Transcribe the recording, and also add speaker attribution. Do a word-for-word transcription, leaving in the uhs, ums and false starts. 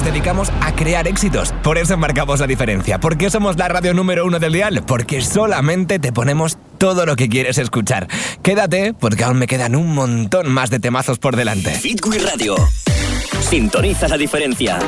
Speaker 1: nos dedicamos a crear éxitos. Por eso marcamos la diferencia. ¿Por qué somos la radio número uno del dial? Porque solamente te ponemos todo lo que quieres escuchar. Quédate, porque aún me quedan un montón más de temazos por delante.
Speaker 2: Hit Wii Radio. Sintoniza la diferencia.